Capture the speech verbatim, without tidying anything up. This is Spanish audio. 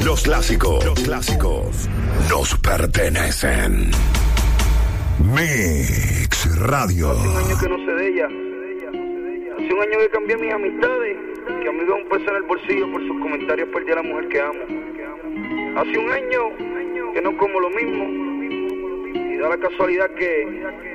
Los clásicos, los clásicos nos pertenecen. Mix Radio. Hace un año que no sé de ella. Hace un año que cambié mis amistades. Que a mí me da un peso en el bolsillo por sus comentarios. Perdí a la mujer que amo. Hace un año que no como lo mismo. Y da la casualidad que